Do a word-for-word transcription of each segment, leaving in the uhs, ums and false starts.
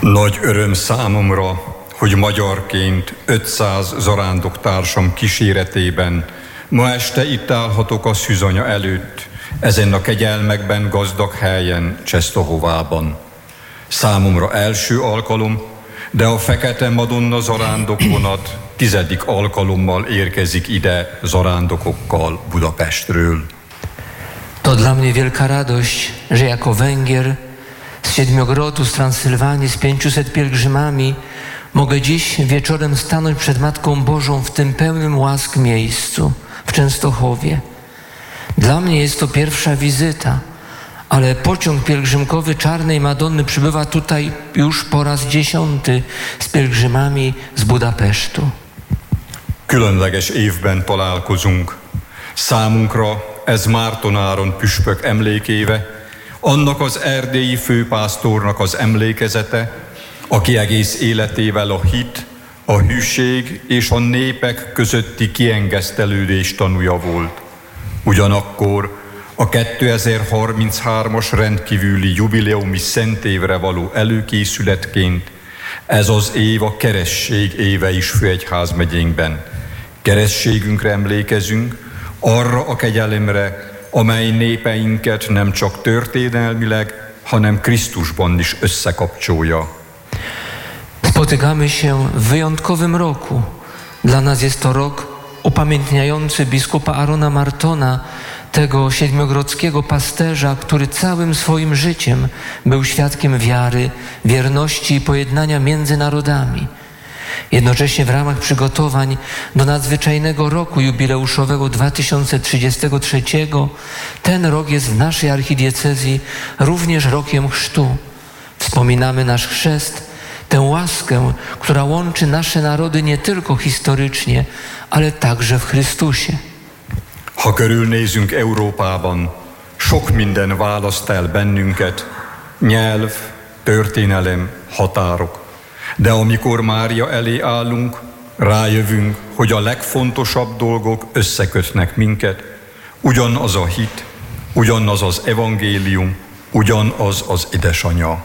Nagy öröm számomra, hogy magyarként ötszáz zarándoktársam kíséretében ma este itt állhatok a szűzanya előtt, ezen a kegyelmekben gazdag helyen, Czestohovában. Számomra első alkalom, de a Fekete Madonna zarándokvonat tizedik alkalommal érkezik ide zarándokokkal Budapestről. To dla mnie wielka radość, że jako Węgier z Siedmiogrodu, z Transylwanii, z pięciuset pielgrzymami mogę dziś wieczorem stanąć przed Matką Bożą w tym pełnym łask miejscu, w Częstochowie. Dla mnie jest to pierwsza wizyta, ale pociąg pielgrzymkowy Czarnej Madonny przybywa tutaj już po raz dziesiąty z pielgrzymami z Budapesztu. Különleges évben találkozunk. Számunkra ez Márton Áron püspök emlékéve, annak az erdélyi főpásztornak az emlékezete, aki egész életével a hit, a hűség és a népek közötti kiengesztelődés tanúja volt. Ugyanakkor a kétezer-harminchárom-as rendkívüli jubileumi szentévre való előkészületként ez az év a keresztség éve is Főegyházmegyénkben. Keresztségünkre emlékezünk, arra a kegyelemre, amely népeinket nem csak történelmileg, hanem Krisztusban is összekapcsolja. Spotykamy się w wyjątkowym roku. Dla nas jest to rok upamiętniający biskupa Arona Martona, tego siedmiogrodzkiego pasterza, który całym swoim życiem był świadkiem wiary, wierności i pojednania między narodami. Jednocześnie w ramach przygotowań do nadzwyczajnego roku jubileuszowego dwa tysiące trzydziestego trzeciego ten rok jest w naszej archidiecezji również rokiem chrztu. Wspominamy nasz chrzest, tę łaskę, która łączy nasze narody nie tylko historycznie, ale także w Chrystusie. Ha körülnézünk Európában, sok minden választ el bennünket, nyelv, történelem, határok. De amikor Mária elé állunk, rájövünk, hogy a legfontosabb dolgok összekötnek minket. Ugyanaz a hit, ugyanaz az evangélium, ugyanaz az édesanyja.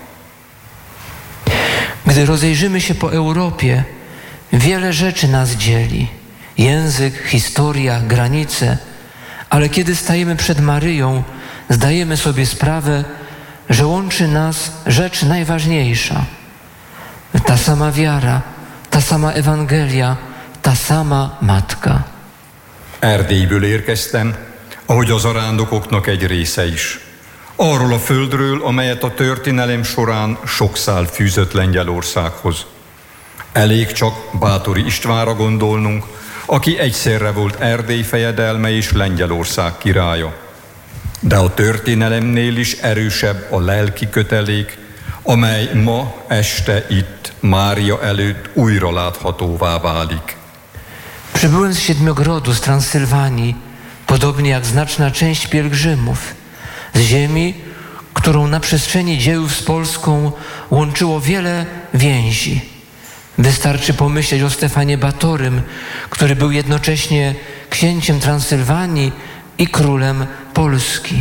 Gdy rozejrzymy się po Europie, wiele rzeczy nas dzieli. Język, historia, granice. Ale kiedy stajemy przed Maryją, zdajemy sobie sprawę, że łączy nas rzecz najważniejsza. Ta sama wiara, ta sama Ewangelia, ta sama Matka. Erdélyből érkeztem, ahogy az zarándokoknak egy része is. Arról a földről, amelyet a történelem során sok szál fűzött Lengyelországhoz. Elég csak Báthori Istvánra gondolnunk, aki egyszerre volt Erdély fejedelme és Lengyelország királya. De a történelemnél is erősebb a lelki kötelék, amely ma este itt Mária előtt újra láthatóvá válik. Przybyłem z Siedmiogrodu, z Transylwanii, podobnie jak znaczna część pielgrzymów, z ziemi, którą na przestrzeni dziejów z Polską łączyło wiele więzi. Wystarczy pomyśleć o Stefanie Batorym, który był jednocześnie księciem Transylwanii i królem Polski.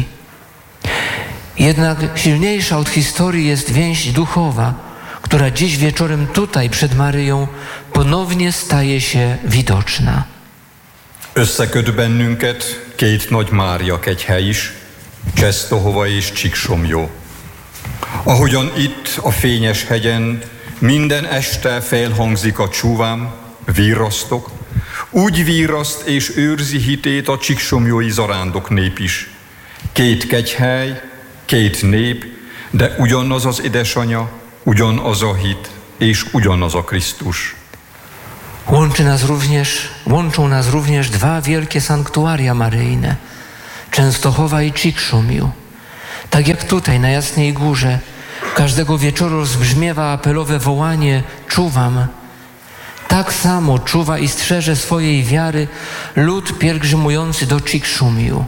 Jednak silniejsza od historii jest więź duchowa, która dziś wieczorem tutaj przed Maryją ponownie staje się widoczna. Összeköt bennünket két nagy Mária kegyhely is, Czestohova és Csíksomlyó. Ahogyan itt a fényes hegyen minden este felhangzik a csúvám, virrasztok, úgy virraszt és őrzi hitét a csíksomlyói zarándok nép is. Két kegyhely, két nép, de ugyanaz az édesanya, ugyanaz a hit és ugyanaz a Krisztus. Łączy nas również, łączą nas również dwa wielkie sanktuaria maryjne, Częstochowa i Csíksomlyó. Tak jak tutaj na Jasnej Górze każdego wieczoru rozbrzmiewa apelowe wołanie czuwam, tak samo czuwa i strzeże swojej wiary lud pielgrzymujący do Csíksomlyó.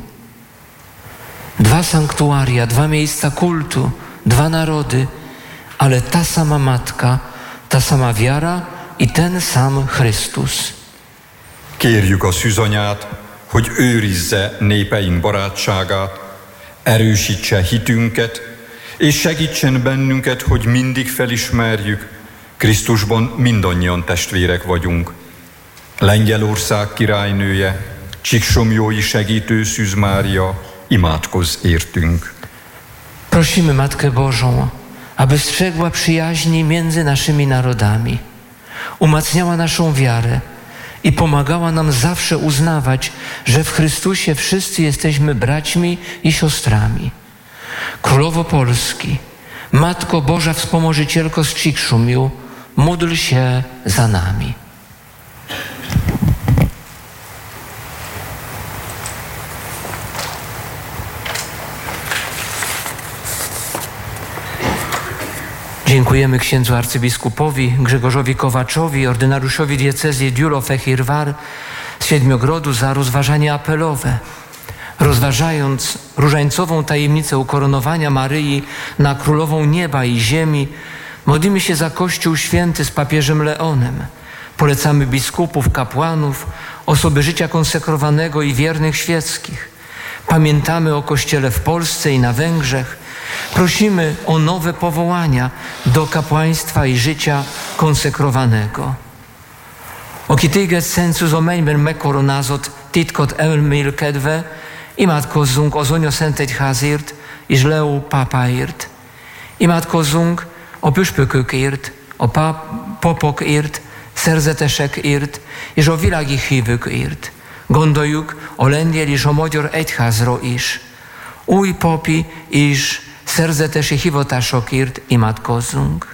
Dwa sanktuaria, dwa miejsca kultu, dwa narody, ale ta sama Matka, ta sama wiara i ten sam Chrystus. Kérjük a szűzanyát, hogy őrizze népeink barátságát, erősítse hitünket, és segítsen bennünket, hogy mindig felismerjük, Krisztusban mindannyian testvérek vagyunk. Lengyelország királynője, Csíksomjói segítő Szűz Mária, imádkozz értünk. Prosimy Matkę Bożą, aby strzegła przyjaźni między naszymi narodami, umacniała naszą wiarę i pomagała nam zawsze uznawać, że w Chrystusie wszyscy jesteśmy braćmi i siostrami. Królowo Polski, Matko Boża Wspomożycielko z Czikszumiu, módl się za nami. Dziękujemy księdzu arcybiskupowi Grzegorzowi Kowaczowi, ordynariuszowi diecezji Diulo-Fechirwar z Siedmiogrodu za rozważanie apelowe. Rozważając różańcową tajemnicę ukoronowania Maryi na Królową Nieba i Ziemi, modlimy się za Kościół Święty z papieżem Leonem. Polecamy biskupów, kapłanów, osoby życia konsekrowanego i wiernych świeckich. Pamiętamy o Kościele w Polsce i na Węgrzech. Prosimy o nowe powołania do kapłaństwa i życia konsekrowanego. Okitiget sensus omegyben megkoronázott titkot elmélkedve, imádkozzunk az Anya Szent Egyházért és Leó pápáért. Imádkozzunk a püspökökért, a páp, papokért, szerzetesekért és a világi hívőkért. Gondoljuk a lengyel és a magyar egyházra is. Új papi és szerzetesi hivatásokért imádkozzunk.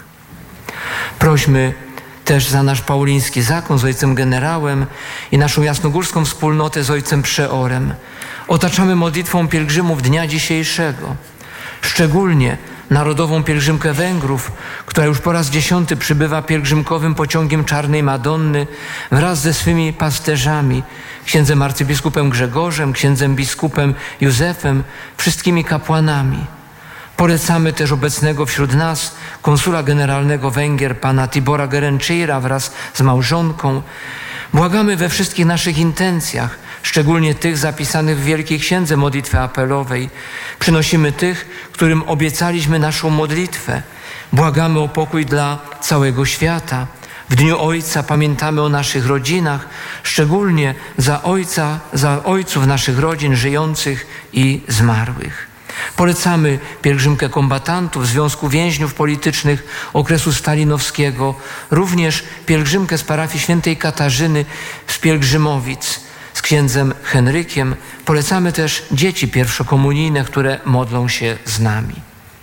Prośmy też za nasz pauliński zakon z ojcem generałem i naszą jasnogórską wspólnotę z ojcem przeorem. Otaczamy modlitwą pielgrzymów dnia dzisiejszego. Szczególnie narodową pielgrzymkę Węgrów, która już po raz dziesiąty przybywa pielgrzymkowym pociągiem Czarnej Madonny wraz ze swymi pasterzami, księdzem arcybiskupem Grzegorzem, księdzem biskupem Józefem, wszystkimi kapłanami. Polecamy też obecnego wśród nas konsula generalnego Węgier, pana Tibora Gerencsira wraz z małżonką. Błagamy we wszystkich naszych intencjach, szczególnie tych zapisanych w Wielkiej Księdze Modlitwy Apelowej. Przynosimy tych, którym obiecaliśmy naszą modlitwę. Błagamy o pokój dla całego świata. W Dniu Ojca pamiętamy o naszych rodzinach, szczególnie za ojca, za ojców naszych rodzin żyjących i zmarłych. Polecamy pielgrzymkę kombatantów Związku Więźniów Politycznych okresu stalinowskiego, również pielgrzymkę z parafii świętej Katarzyny z Pielgrzymowic z księdzem Henrykiem. Polecamy też dzieci pierwszokomunijne, które modlą się z nami.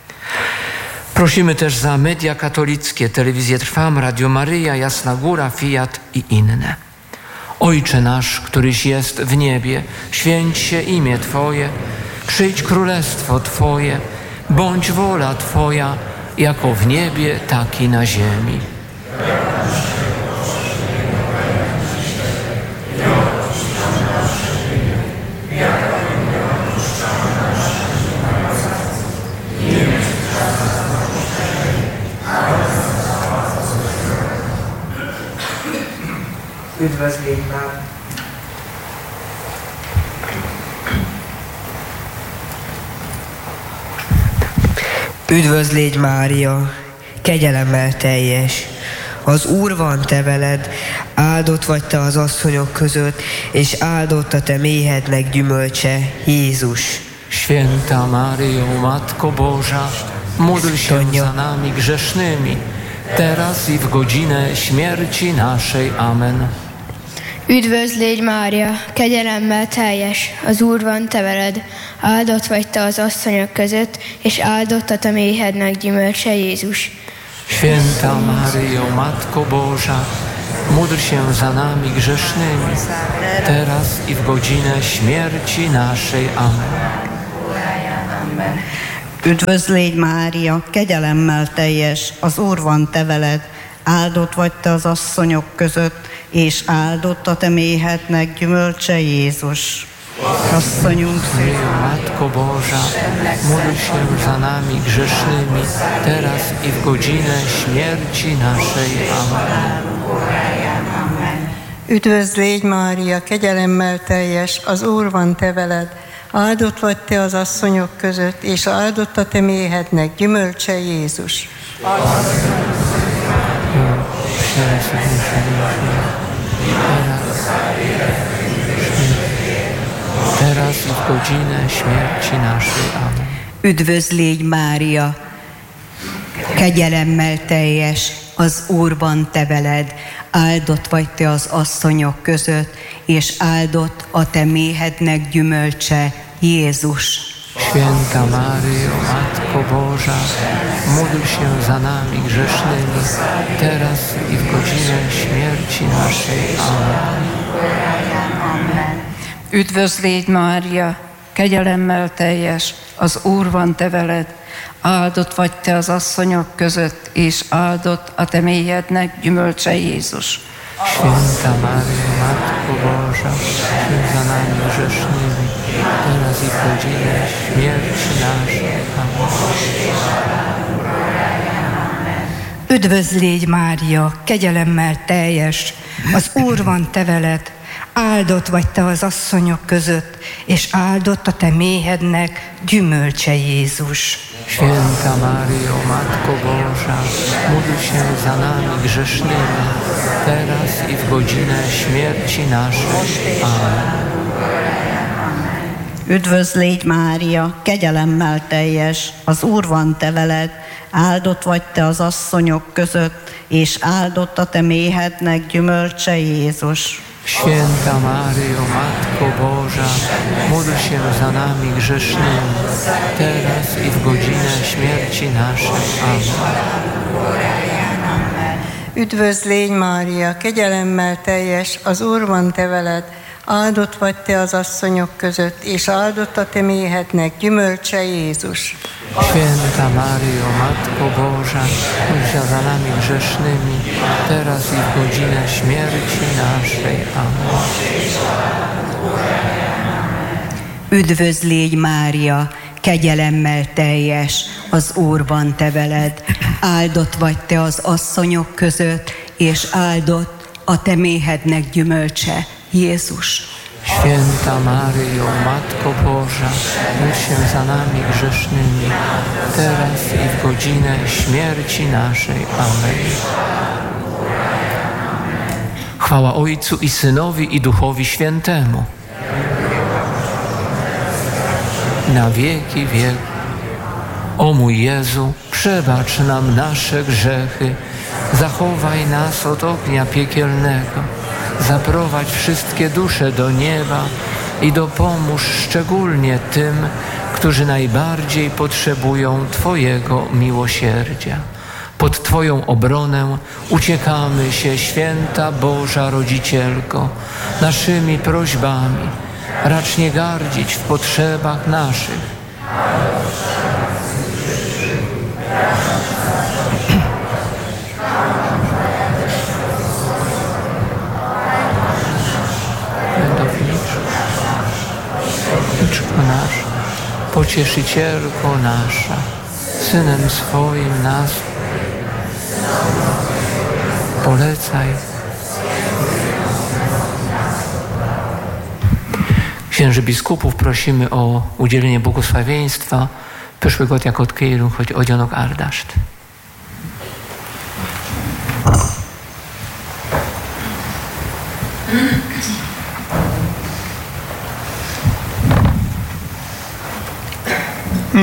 Prosimy też za media katolickie, Telewizję Trwam, Radio Maryja, Jasna Góra, Fiat i inne. Ojcze nasz, któryś jest w niebie, święć się imię Twoje, przyjdź królestwo Twoje, bądź wola Twoja, jako w niebie, tak i na ziemi. Üdvözlégy már! Üdvözlégy Mária, kegyelemmel teljes! Az Úr van te veled, áldott vagy te az asszonyok között, és áldott a te méhednek gyümölcse, Jézus. Święta Maryjo, Matko Boża, módl się za nami grzesznymi, teraz i w godzinę śmierci naszej. Amen. Üdvözl légy Mária, kegyelemmel teljes, az Úr van te veled, áldott vagy te az asszonyok között, és áldott a te méhednek gyümölcse, Jézus. Święta Maryjo, Matko Boża, módl się za nami grzesznymi, teraz i w godzinę śmierci naszej. Amen. Üdvözl légy Mária, kegyelemmel teljes, az Úr van te veled, áldott vagy te az asszonyok között, és áldott a te méhednek gyümölcse, Jézus. Asszonyunk szűz. Matko Boża, módl się za nami grzesznymi, teraz i w godzinę śmierci naszej. Amen. Üdvözl légy Mária, kegyelemmel teljes, az Úr van te veled, áldott vagy Te az asszonyok között, és áldott a Te méhednek gyümölcse Jézus. Teraz i w godzinę śmierci naszej. Amen. Üdvözl légy, Mária, kegyelemmel teljes, az Úr van te veled, áldott vagy te az asszonyok között, és áldott a te méhednek gyümölcse, Jézus. Święta Maryjo, Matko Boża, módl się za nami grzesznymi, teraz i w godzinę śmierci naszej. Amen. Üdvözl légy, Mária, kegyelemmel teljes, az Úr van te veled, áldott vagy te az asszonyok között, és áldott a te méhednek gyümölcse Jézus. Święta Maryjo, Matko Boża, módl za nami grzesznymi, teraz i w godzinę śmierci naszej. Amen. Üdvözl légy, Mária, kegyelemmel teljes, az Úr van te veled, áldott vagy te az asszonyok között, és áldott a te méhednek gyümölcse Jézus. Święta Maryjo, Matko Boża, módl się za nami grzesznymi, teraz i w godzinę śmierci naszej. Amen. Üdvözl légy, Mária, kegyelemmel teljes, az Úr van te veled, áldott vagy te az asszonyok között, és áldott a te méhednek gyümölcse Jézus. Święta Maryjo, Matko Boża, módl się za nami grzesznymi, teraz i w godzinę śmierci naszej. Amen. Üdvözl légy, Mária, kegyelemmel teljes, az Úr van te veled, áldott vagy te az asszonyok között, és áldott a te méhednek gyümölcse Jézus. Święta Maryjo, Matko Boża, módl się za nami grzesznymi, teraz i w godzinę śmierci naszej. Amen. Üdvözl légy, Mária, kegyelemmel teljes, az Úr van te veled, áldott vagy te az asszonyok között, és áldott a te méhednek gyümölcse, Jézus. Święta Maryjo, Matko Boża, módl się za nami grzesznymi, teraz i w godzinę śmierci naszej. Amen. Chwała Ojcu i Synowi i Duchowi Świętemu. Na wieki wieków. O mój Jezu, przebacz nam nasze grzechy, zachowaj nas od ognia piekielnego, zaprowadź wszystkie dusze do nieba i dopomóż szczególnie tym, którzy najbardziej potrzebują Twojego miłosierdzia. Pod Twoją obronę uciekamy się, Święta Boża Rodzicielko, naszymi prośbami. Racz nie gardzić w potrzebach naszych. Nasz, Pocieszycielko nasza, Synem swoim nas polecaj. Księży biskupów prosimy o udzielenie błogosławieństwa. Przyszły gott, jak od Kérünk, hogy adjanak áldást.